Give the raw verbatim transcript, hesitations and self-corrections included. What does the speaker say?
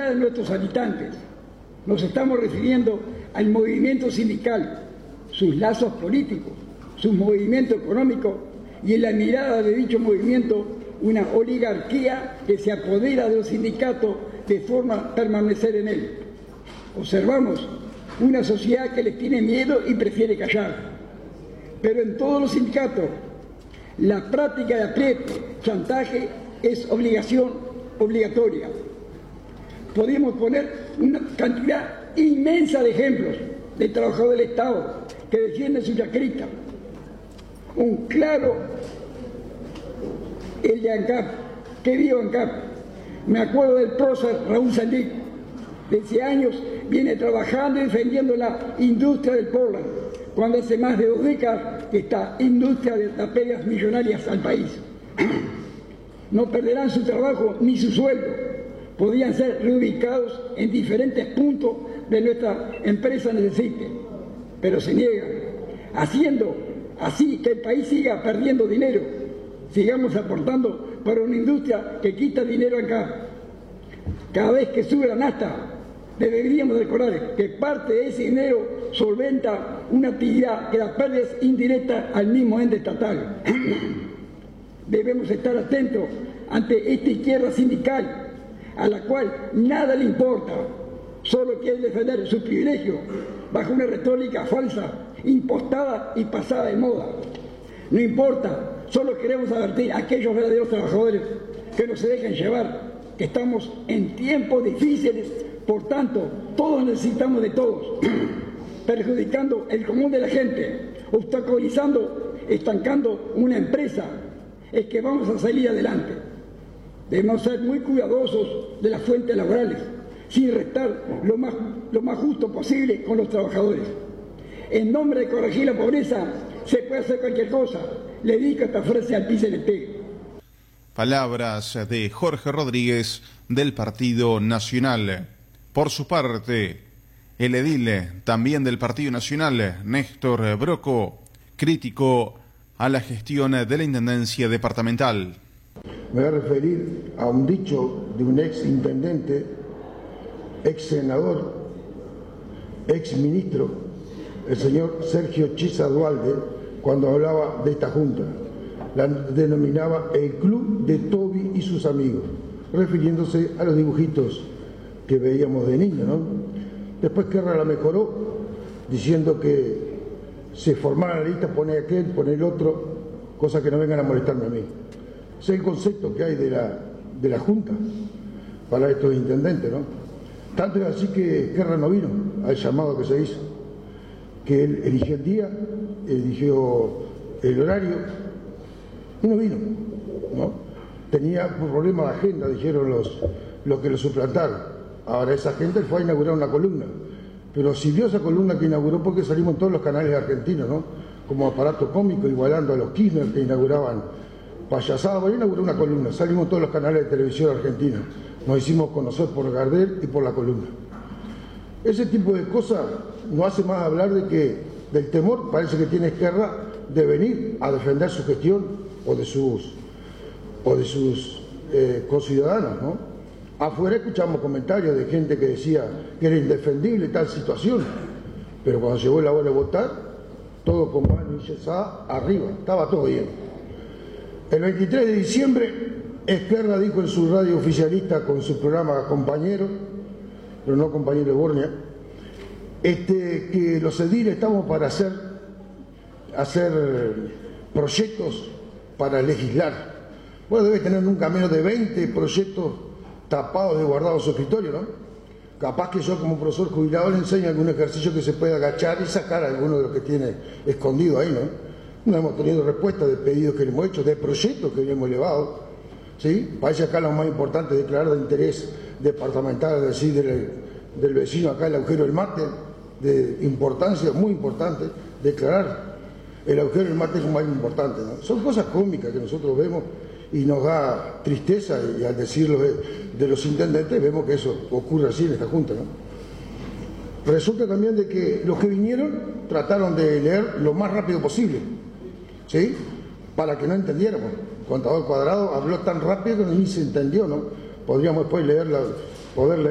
allá de nuestros habitantes. Nos estamos refiriendo al movimiento sindical, sus lazos políticos, su movimiento económico y en la mirada de dicho movimiento una oligarquía que se apodera de los sindicatos de forma a permanecer en él. Observamos una sociedad que les tiene miedo y prefiere callar. Pero en todos los sindicatos la práctica de aprieto, chantaje es obligación obligatoria. Podemos poner una cantidad inmensa de ejemplos de trabajadores del Estado que defienden su chacrita. Un claro, el de ANCAP, que vivo ANCAP. Me acuerdo del prócer Raúl Sandí, desde años viene trabajando y defendiendo la industria del Portland, cuando hace más de dos décadas que esta industria da pérdidas millonarias al país. No perderán su trabajo ni su sueldo, podrían ser reubicados en diferentes puntos de nuestra empresa necesite, pero se niegan, haciendo así que el país siga perdiendo dinero, sigamos aportando para una industria que quita dinero acá. Cada vez que sube la nafta, deberíamos recordar que parte de ese dinero solventa una actividad que da pérdidas indirectas al mismo ente estatal. Debemos estar atentos ante esta izquierda sindical, a la cual nada le importa, solo quiere defender su privilegio bajo una retórica falsa, impostada y pasada de moda. No importa, solo queremos advertir a aquellos verdaderos trabajadores que no se dejen llevar, que estamos en tiempos difíciles, por tanto, todos necesitamos de todos, perjudicando el común de la gente, obstaculizando, estancando una empresa, es que vamos a salir adelante. Debemos ser muy cuidadosos de las fuentes laborales, sin restar lo más, lo más justo posible con los trabajadores. En nombre de corregir la pobreza, se puede hacer cualquier cosa. Le dedico esta frase al P C L T. Palabras de Jorge Rodríguez del Partido Nacional. Por su parte, el edil también del Partido Nacional, Néstor Broco, criticó a la gestión de la Intendencia Departamental. Me voy a referir a un dicho de un ex intendente, ex senador, ex ministro, el señor Sergio Chiza Dualde, cuando hablaba de esta junta. La denominaba el Club de Toby y sus amigos, refiriéndose a los dibujitos que veíamos de niño, ¿no? Después Kerra la mejoró, diciendo que se formara la lista, pone aquel, pone el otro, cosa que no vengan a molestarme a mí. Ese es el concepto que hay de la, de la Junta para estos intendentes, ¿no? Tanto es así que Kerra no vino al llamado que se hizo, que él eligió el día, eligió el horario y no vino, ¿no? Tenía un problema de agenda, dijeron los, los que lo suplantaron. Ahora esa gente fue a inaugurar una columna, pero si vio esa columna que inauguró, porque salimos en todos los canales argentinos, ¿no? Como aparato cómico, igualando a los Kirchner que inauguraban payasadas. Bueno, inauguró una columna, salimos en todos los canales de televisión argentina, nos hicimos conocer por Gardel y por la columna. Ese tipo de cosas no hace más hablar de que del temor parece que tiene Esquerra de venir a defender su gestión o de sus o de sus eh, conciudadanos, ¿no? Afuera escuchamos comentarios de gente que decía que era indefendible tal situación, pero cuando llegó la hora de votar, todo con mano enyesada arriba, estaba todo bien. El veintitrés de diciembre, Esquerra dijo en su radio oficialista con su programa Compañero, pero no Compañero de Bornea, este, que los ediles estamos para hacer, hacer proyectos para legislar. Bueno, debe tener nunca menos de veinte proyectos tapados y guardados en su escritorio, ¿no? Capaz que yo como profesor jubilado le enseño algún ejercicio que se pueda agachar y sacar alguno de los que tiene escondido ahí, ¿no? No hemos tenido respuesta de pedidos que le hemos hecho, de proyectos que le hemos elevado, ¿sí? Parece acá lo más importante, declarar de interés departamental, es decir, del, del vecino acá el agujero del mate, de importancia, muy importante, declarar el agujero del mate es lo más importante, ¿no? Son cosas cómicas que nosotros vemos y nos da tristeza, y al decirlo de, de los intendentes vemos que eso ocurre así en esta Junta, ¿no? Resulta también de que los que vinieron trataron de leer lo más rápido posible, ¿sí? Para que no entendiéramos. El contador Cuadrado habló tan rápido que ni se entendió, ¿no? Podríamos después leerla, poder leer